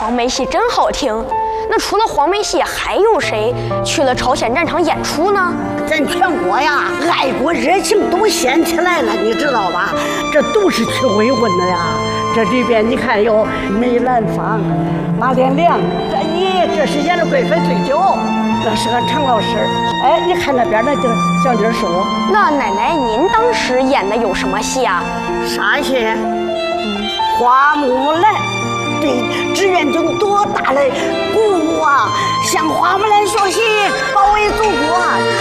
黄梅戏真好听。那除了黄梅戏，还有谁去了朝鲜战场演出呢？ 咱全国呀，爱国热情都显起来了，你知道吧？这都是去慰问的呀。这里边你看有梅兰芳、马连良，这是演的《贵妃醉酒》，那是俺常老师。哎，你看那边那就是小妮叔。 那奶奶您当时演的有什么戏啊？ 啥戏？花木兰。对志愿军多大的鼓舞啊！向花木兰学习，保卫祖国。